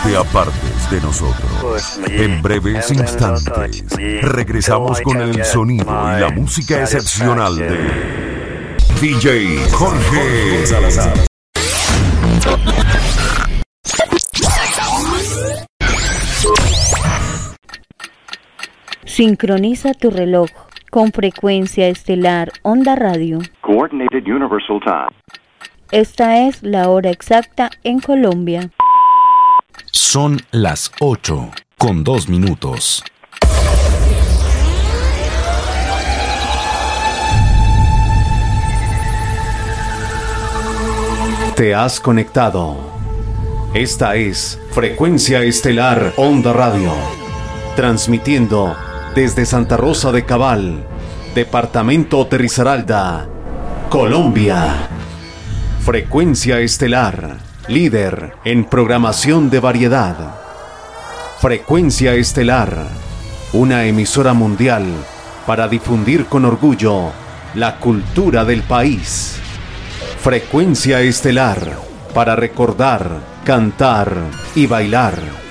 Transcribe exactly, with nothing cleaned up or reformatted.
te apartes de nosotros. En breves instantes, regresamos con el sonido y la música excepcional de D J Jorge Salazar. Sincroniza tu reloj con frecuencia estelar Onda Radio. Coordinated Universal Time. Esta es la hora exacta en Colombia. Son las ocho con dos minutos. Te has conectado. Esta es Frecuencia Estelar Onda Radio, transmitiendo desde Santa Rosa de Cabal, departamento de Risaralda, Colombia. Frecuencia Estelar, líder en programación de variedad. Frecuencia Estelar, una emisora mundial para difundir con orgullo la cultura del país. Frecuencia Estelar, para recordar, cantar y bailar.